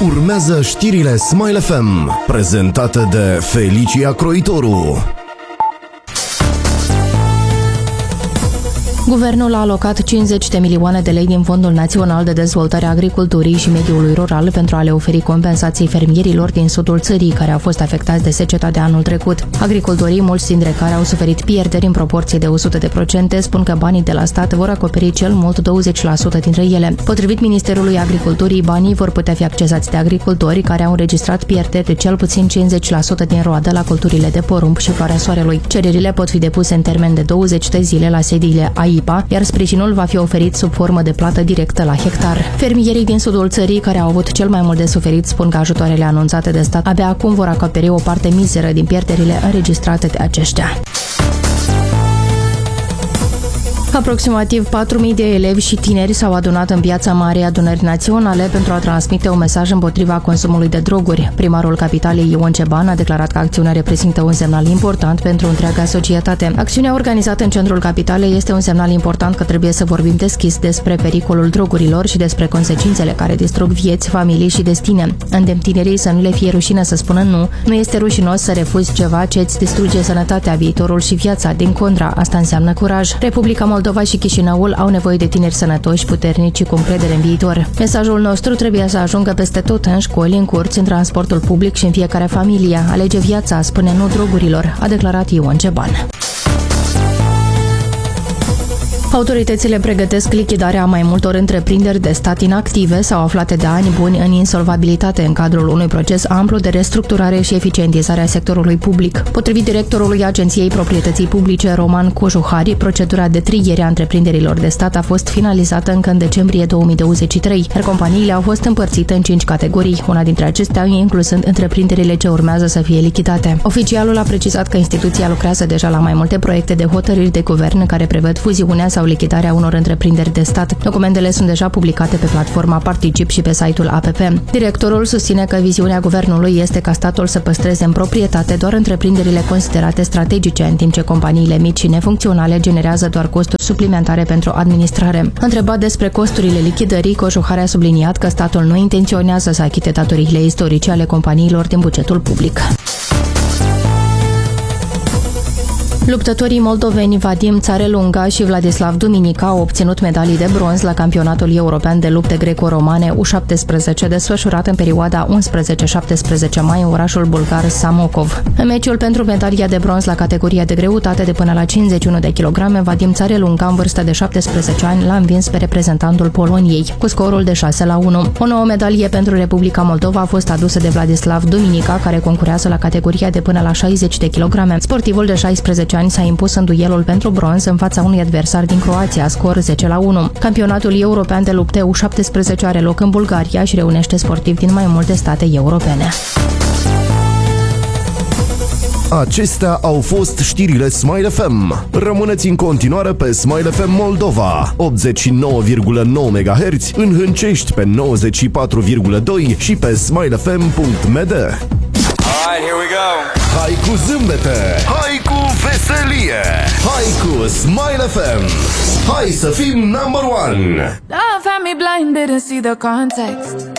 Urmează știrile Smile FM, prezentate de Felicia Croitoru. Guvernul a alocat 50 de milioane de lei din Fondul Național de Dezvoltare a Agriculturii și Mediului Rural pentru a le oferi compensații fermierilor din sudul țării care au fost afectați de seceta de anul trecut. Agricultorii, mulți dintre care au suferit pierderi în proporție de 100%, spun că banii de la stat vor acoperi cel mult 20% dintre ele. Potrivit Ministerului Agriculturii, banii vor putea fi accesați de agricultori care au înregistrat pierderi de cel puțin 50% din roadă la culturile de porumb și floarea soarelui. Cererile pot fi depuse în termen de 20 de zile la sediile AIPA, iar sprijinul va fi oferit sub formă de plată directă la hectar. Fermierii din sudul țării, care au avut cel mai mult de suferit, spun că ajutoarele anunțate de stat abia acum vor acoperi o parte mizeră din pierderile înregistrate de aceștia. Aproximativ 4.000 de elevi și tineri s-au adunat în Piața Marei Adunări Naționale pentru a transmite un mesaj împotriva consumului de droguri. Primarul capitalei Ion Ceban a declarat că acțiunea reprezintă un semnal important pentru întreaga societate. Acțiunea organizată în centrul capitalei este un semnal important că trebuie să vorbim deschis despre pericolul drogurilor și despre consecințele care distrug vieți, familii și destine. Îndemn tinerii să nu le fie rușine să spună nu. Nu este rușinos să refuzi ceva ce îți distruge sănătatea, viitorul și viața. Din contra, asta înseamnă curaj. Republica Moldova și Chișinăul au nevoie de tineri sănătoși, puternici și cu încredere în viitor. Mesajul nostru trebuie să ajungă peste tot, în școli, în curți, în transportul public și în fiecare familie. Alege viața, spune nu drogurilor, a declarat Ion Ceban. Autoritățile pregătesc lichidarea mai multor întreprinderi de stat inactive sau aflate de ani buni în insolvabilitate în cadrul unui proces amplu de restructurare și eficientizare a sectorului public. Potrivit directorului Agenției Proprietății Publice, Roman Cojuhari, procedura de triere a întreprinderilor de stat a fost finalizată încă în decembrie 2023, iar companiile au fost împărțite în 5 categorii, una dintre acestea inclusând întreprinderile ce urmează să fie lichidate. Oficialul a precizat că instituția lucrează deja la mai multe proiecte de hotărâri de guvern care prevăd fuziunea sau lichidarea unor întreprinderi de stat. Documentele sunt deja publicate pe platforma Particip și pe site-ul APP. Directorul susține că viziunea guvernului este ca statul să păstreze în proprietate doar întreprinderile considerate strategice, în timp ce companiile mici și nefuncționale generează doar costuri suplimentare pentru administrare. Întrebat despre costurile lichidării, Cojuhari a subliniat că statul nu intenționează să achite datoriile istorice ale companiilor din bugetul public. Luptătorii moldoveni Vadim Țarelunga și Vladislav Duminica au obținut medalii de bronz la Campionatul European de Lupte Greco-Romane U17, desfășurat în perioada 11-17 mai în orașul bulgar Samokov. În meciul pentru medalia de bronz la categoria de greutate de până la 51 de kilograme, Vadim Țarelunga, în vârstă de 17 ani, l-a învins pe reprezentantul Poloniei, cu scorul de 6-1. O nouă medalie pentru Republica Moldova a fost adusă de Vladislav Duminica, care concurează la categoria de până la 60 de kilograme. Sportivul de 16 ani s-a impus în duelul pentru bronz în fața unui adversar din Croația, scor 10-1. Campionatul European de Lupte U17 are loc în Bulgaria și reunește sportivi din mai multe state europene. Acestea au fost știrile Smile FM. Rămâneți în continuare pe Smile FM Moldova, 89,9 MHz, în Hâncești pe 94,2 și pe smilefm.md. Alright, here we go. Hai cu zâmbete, hai cu veselie, hai cu Smile FM. Hai să fim number one. Love had me blind, didn't see the context.